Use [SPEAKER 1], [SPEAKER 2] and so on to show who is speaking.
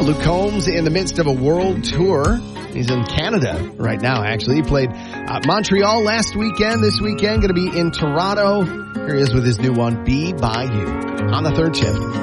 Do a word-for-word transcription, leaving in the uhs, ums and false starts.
[SPEAKER 1] Luke Combs in the midst of a world tour. He's in Canada right now, actually. He played uh, Montreal last weekend. This weekend, going to be in Toronto. Here he is with his new one, Be By You, on the third shift.